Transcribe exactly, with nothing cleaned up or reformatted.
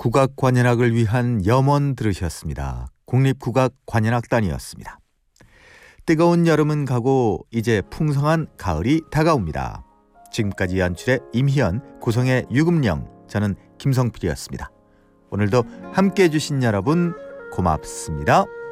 국악관현악을 위한 염원 들으셨습니다. 국립국악관현악단이었습니다. 뜨거운 여름은 가고 이제 풍성한 가을이 다가옵니다. 지금까지 연출의 임희연, 구성의 유금령, 저는 김성필이었습니다. 오늘도 함께해 주신 여러분 고맙습니다.